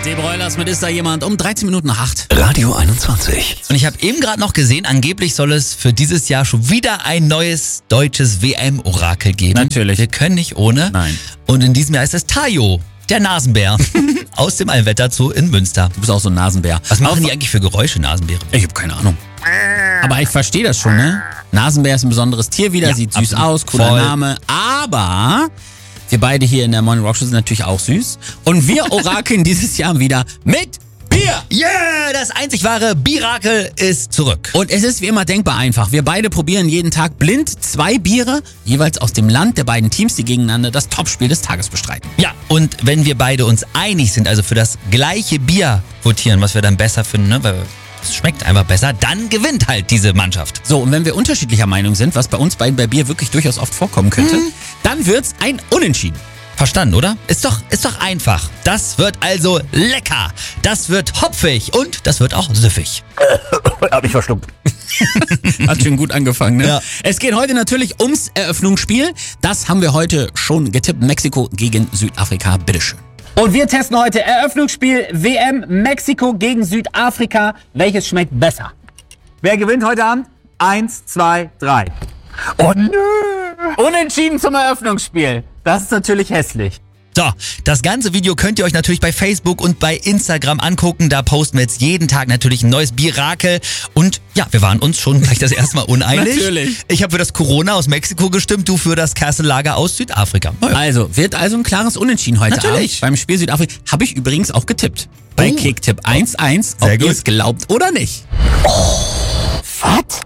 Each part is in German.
Broilers mit Ist da jemand um 13 Minuten nach 8. Radio 21. Und ich habe eben gerade noch gesehen, angeblich soll es für dieses Jahr schon wieder ein neues deutsches WM-Orakel geben. Natürlich. Wir können nicht ohne. Nein. Und in diesem Jahr ist es Tayo, der Nasenbär, aus dem Allwetterzoo in Münster. Du bist auch so ein Nasenbär. Was machen die eigentlich für Geräusche, Nasenbären? Ich habe keine Ahnung. Aber ich verstehe das schon, ne? Nasenbär ist ein besonderes Tier wieder, Ja, sieht süß absolut. aus, cooler Voll. Name. Aber wir beide hier in der Morning Rock Show sind natürlich auch süß. Und wir orakeln dieses Jahr wieder mit Bier. Yeah, das einzig wahre Birakel ist zurück. Und es ist wie immer denkbar einfach. Wir beide probieren jeden Tag blind 2 Biere, jeweils aus dem Land der beiden Teams, die gegeneinander das Topspiel des Tages bestreiten. Ja, und wenn wir beide uns einig sind, also für das gleiche Bier votieren, was wir dann besser finden, ne, weil es schmeckt einfach besser, dann gewinnt halt diese Mannschaft. So, und wenn wir unterschiedlicher Meinung sind, was bei uns beiden bei Bier wirklich durchaus oft vorkommen könnte, dann wird's ein Unentschieden. Verstanden, oder? Ist doch einfach. Das wird also lecker. Das wird hopfig und das wird auch süffig. Hab ich verschluckt. Hat schon gut angefangen, ne? Ja. Es geht heute natürlich ums Eröffnungsspiel. Das haben wir heute schon getippt. Mexiko gegen Südafrika. Bitteschön. Und wir testen heute Eröffnungsspiel WM Mexiko gegen Südafrika. Welches schmeckt besser? Wer gewinnt heute Abend? 1, 2, 3. Oh nö. Unentschieden zum Eröffnungsspiel. Das ist natürlich hässlich. So, das ganze Video könnt ihr euch natürlich bei Facebook und bei Instagram angucken. Da posten wir jetzt jeden Tag natürlich ein neues Birakel. Und ja, wir waren uns schon gleich das erste Mal uneinig. Natürlich. Ich habe für das Corona aus Mexiko gestimmt, du für das Castle-Lager aus Südafrika. Na ja. Also, wird also ein klares Unentschieden heute Natürlich. Abend beim Spiel Südafrika. Habe ich übrigens auch getippt. Bei Oh. Kicktipp 1-1, Sehr ob ihr gut. es glaubt oder nicht. Was?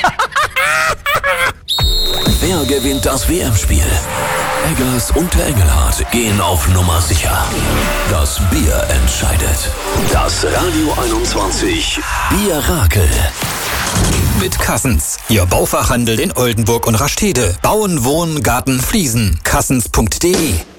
Wer gewinnt das WM-Spiel? Eggers und der Engelhardt gehen auf Nummer sicher. Das Bier entscheidet. Das Radio 21 Birakel. Mit Cassens. Ihr Baufachhandel in Oldenburg und Rastede. Bauen, Wohnen, Garten, Fliesen. Cassens.de